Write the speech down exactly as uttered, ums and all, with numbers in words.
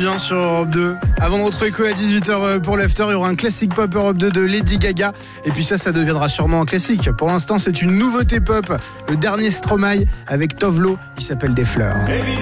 bien sur Europe deux. Avant de retrouver Koé à dix-huit heures pour l'after, il y aura un classique pop Europe deux de Lady Gaga. Et puis ça, ça deviendra sûrement un classique. Pour l'instant, c'est une nouveauté pop. Le dernier Stromae avec Tovlo. Il s'appelle Des Fleurs. Baby,